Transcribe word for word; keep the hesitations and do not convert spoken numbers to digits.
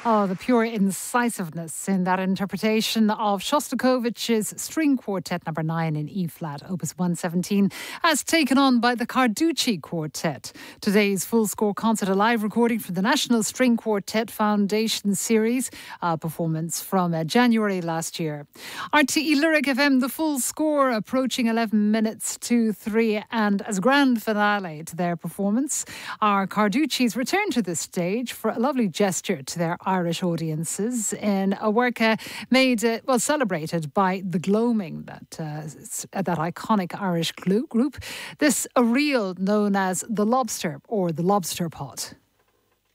Oh, the pure incisiveness in that interpretation of Shostakovich's String Quartet number nine in E-flat, opus one seventeen, as taken on by the Carducci Quartet. Today's full score concert, a live recording from the National String Quartet Foundation series, a performance from uh, January last year. R T E Lyric F M, the full score approaching eleven minutes to three, and as grand finale to their performance, our Carducci's return to the stage for a lovely gesture to their Irish audiences in a work uh, made, uh, well, celebrated by the Gloaming, that uh, that iconic Irish group. This a reel known as The Lobster or The Lobster Pot.